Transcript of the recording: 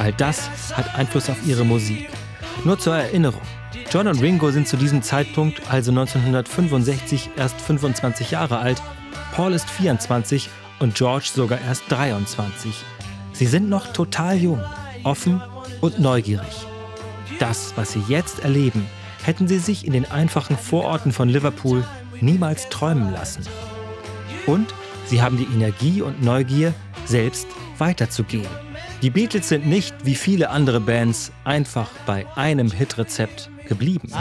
All das hat Einfluss auf ihre Musik. Nur zur Erinnerung: John und Ringo sind zu diesem Zeitpunkt, also 1965, erst 25 Jahre alt, Paul ist 24 und George sogar erst 23. Sie sind noch total jung, offen und neugierig. Das, was sie jetzt erleben, hätten sie sich in den einfachen Vororten von Liverpool niemals träumen lassen. Und sie haben die Energie und Neugier, selbst weiterzugehen. Die Beatles sind nicht, wie viele andere Bands, einfach bei einem Hitrezept geblieben.